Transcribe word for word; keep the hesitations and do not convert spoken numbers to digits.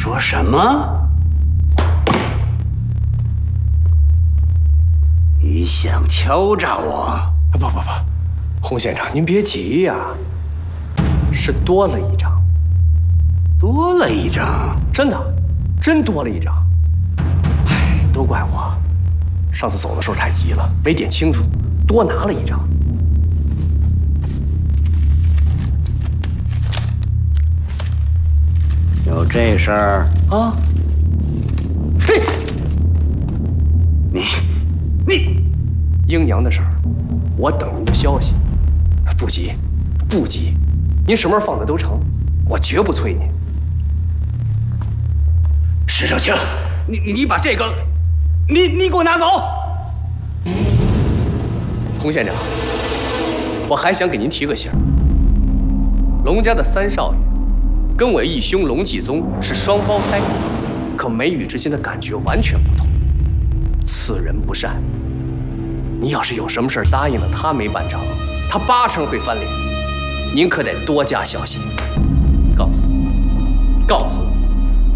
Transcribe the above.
说什么？你想敲诈我？ 不不不，洪县长，您别急呀，是多了一张， 多了一张， 真的，真多了一张。哎，都怪我，上次走的时候太急了，没点清楚，多拿了一张。 有这事儿啊？嘿， 你你英娘的事儿，我等您的消息。不急，不急，您什么时候放的都成，我绝不催您。 石少卿，你你你把这个，你你给我拿走。 洪县长，我还想给您提个醒儿，龙家的三少爷跟我义兄龙继宗是双胞胎，可眉宇之间的感觉完全不同。此人不善，你要是有什么事答应了他没办成，他八成会翻脸，您可得多加小心。告辞，告辞。